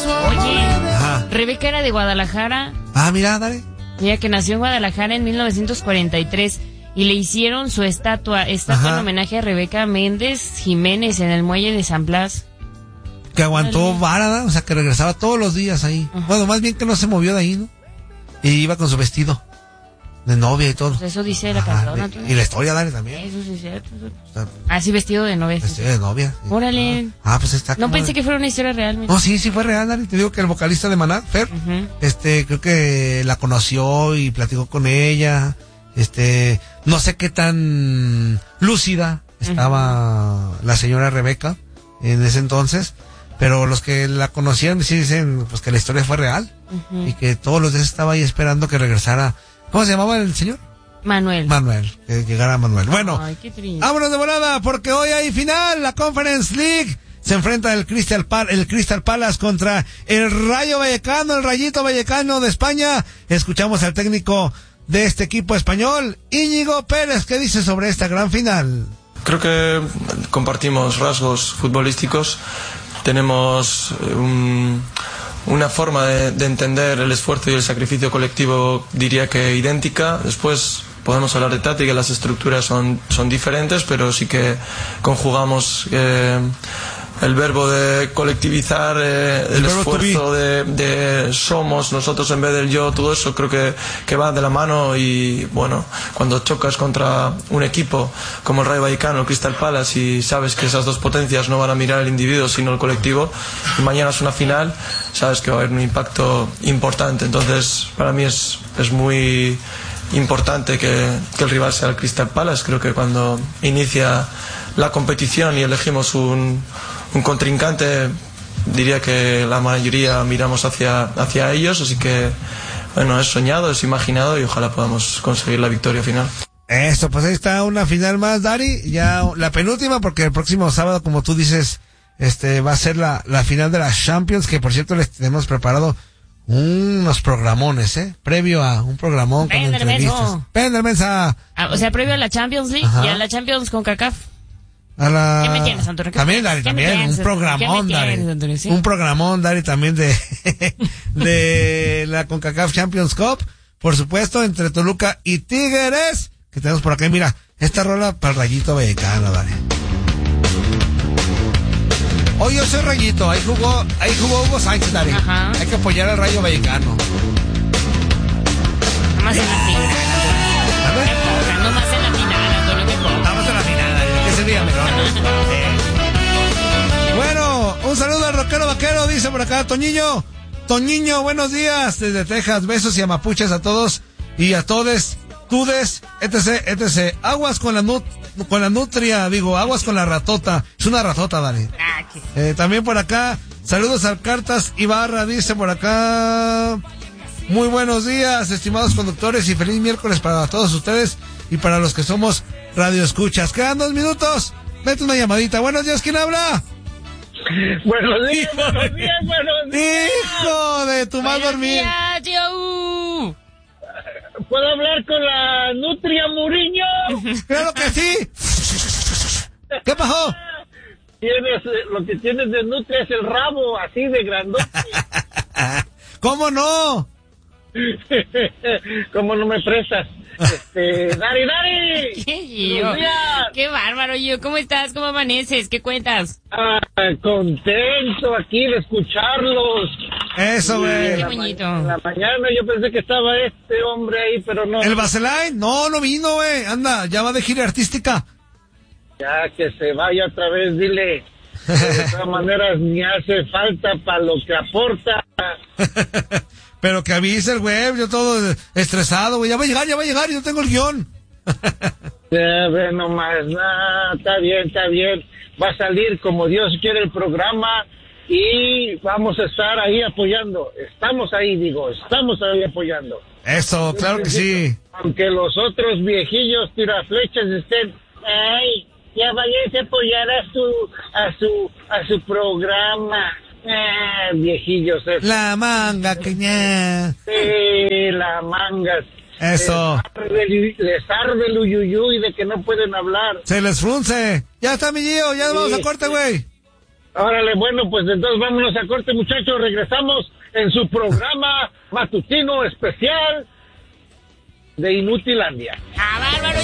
Oye, Ajá. Rebeca era de Guadalajara. Ah, mira, dale. Mira que nació en Guadalajara en 1943 y le hicieron su estatua Ajá. en homenaje a Rebeca Méndez Jiménez en el muelle de San Blas. Que aguantó vara, o sea, que regresaba todos los días ahí. Ajá. Bueno, más bien que no se movió de ahí, ¿no? Y iba con su vestido de novia y todo. Pues eso dice la Ajá, cantora. y la historia, dale, también. Eso sí es cierto. O sea, Así vestido de novia. vestido de novia. Sí. Órale. Pues está No como pensé que fuera una historia real. Mira. No, sí fue real, Dani. Te digo que el vocalista de Maná, Fer, Ujú. creo que la conoció y platicó con ella. No sé qué tan lúcida estaba la señora Rebeca en ese entonces, pero los que la conocían sí dicen pues que la historia fue real y que todos los días estaba ahí esperando que regresara. ¿Cómo se llamaba el señor? Manuel. Que llegara Manuel. Bueno, Ay, qué triste. vámonos de volada porque hoy hay final, la Conference League. Se enfrenta el Crystal Palace contra el Rayo Vallecano, el Rayito Vallecano de España. Escuchamos al técnico de este equipo español, Íñigo Pérez, ¿qué dice sobre esta gran final? Creo que compartimos rasgos futbolísticos, tenemos una forma de entender el esfuerzo y el sacrificio colectivo, diría que idéntica. Después podemos hablar de táctica, las estructuras son diferentes, pero sí que conjugamos el verbo de colectivizar, el esfuerzo de somos nosotros en vez del yo, todo eso creo que va de la mano. Y bueno, cuando chocas contra un equipo como el Rayo Vallecano, el Crystal Palace, y sabes que esas dos potencias no van a mirar el individuo sino el colectivo, y mañana es una final, sabes que va a haber un impacto importante. Entonces para mí es muy importante que el rival sea el Crystal Palace. Creo que cuando inicia la competición y elegimos un contrincante, diría que la mayoría miramos hacia ellos, así que bueno, es soñado, es imaginado y ojalá podamos conseguir la victoria final. Eso, pues ahí está una final más, Dari, ya la penúltima, porque el próximo sábado, como tú dices, va a ser la final de la Champions, que por cierto les tenemos preparado unos programones, previo a un programón con entrevistas. Pendermensa. O sea, previo a la Champions League. Ajá. Y a la Champions con CACAF. ¿Qué me tienes, Antonio? También, Dari, también, un programón, Dari. ¿Sí? Un programón, Dari, también de la CONCACAF Champions Cup, por supuesto, entre Toluca y Tigres, que tenemos por acá. Y mira, esta rola para el Rayito Vallecano, Dari. Hoy yo soy Rayito, ahí jugó Hugo Sánchez, Dari. Ajá. Hay que apoyar al Rayo Vallecano. Nomás en la final. Nomás en la final, Antonio, qué poco. Estamos en la final, Dari, que sería mejor. Bueno, un saludo al rockero vaquero, dice por acá Toñiño, buenos días desde Texas, besos y amapuches a todos y a todes, tudes, etc. Aguas con la nutria, aguas con la ratota, es una ratota, Dani. También por acá, saludos al Cartas Ibarra, dice por acá, muy buenos días, estimados conductores, y feliz miércoles para todos ustedes y para los que somos radioescuchas. Quedan 2 minutos, mete una llamadita. Buenos días, ¿quién habla? Buenos días. Hijo de tu mal dormir. ¿Puedo hablar con la Nutria Muriño? ¡Claro que sí! ¿Qué pasó? Lo que tienes de Nutria es el rabo, así de grandote. ¿Cómo no? ¿Cómo no me prestas? ¡Dari! ¡Qué bárbaro, yo! ¿Cómo estás? ¿Cómo amaneces? ¿Qué cuentas? Contento aquí de escucharlos. Eso, güey. Qué bonito. En la mañana yo pensé que estaba este hombre ahí, pero no. ¿El Vaselain? No vino, güey. Anda, ya va de gira artística. Ya que se vaya otra vez, dile. De todas maneras, ni hace falta para lo que aporta. Pero que avise el güey, yo todo estresado, güey. Ya va a llegar, yo tengo el guión. Ya ve nomás, está bien. Va a salir como Dios quiere el programa y vamos a estar ahí apoyando. Estamos ahí apoyando. Eso, claro que sí. Aunque los otros viejillos tiraflechas estén, ay, ya váyanse a apoyar a su programa. Viejillos. La manga, queña. Sí, la mangas. Eso. Les arde el uyuyuy de que no pueden hablar. Se les frunce. Ya está, mi Gio, ya vamos a corte, güey. Órale, bueno, pues entonces vámonos a corte, muchachos. Regresamos en su programa matutino especial de Inutilandia.